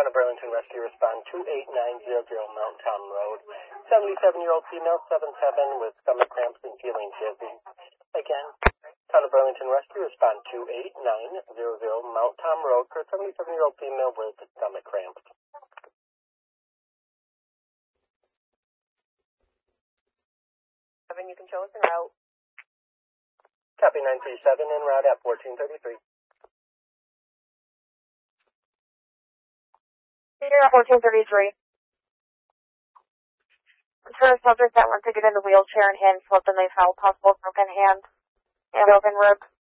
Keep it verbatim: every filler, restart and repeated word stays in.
Town of Burlington Rescue respond two eight nine zero zero Mount Tom Road. seventy-seven-year-old female, seven seven, with stomach cramps and feeling dizzy. Again, Town of Burlington Rescue respond two eight nine zero zero Mount Tom Road for a seventy-seven-year-old female with stomach cramps. You can show us en route. Copy nine three seven, en route at fourteen thirty-three. You're at fourteen thirty-three. For a subject that wants to get in the wheelchair and hand slipped and they found possible broken hand and broken rib.